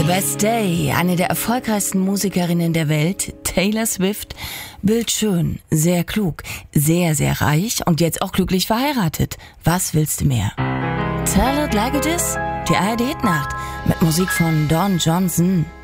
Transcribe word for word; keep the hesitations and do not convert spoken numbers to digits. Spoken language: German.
Best Day, eine der erfolgreichsten Musikerinnen der Welt, Taylor Swift, bildschön, sehr klug, sehr, sehr reich und jetzt auch glücklich verheiratet. Was willst du mehr? Tell It Like It Is, die A R D-Hitnacht mit Musik von Don Johnson.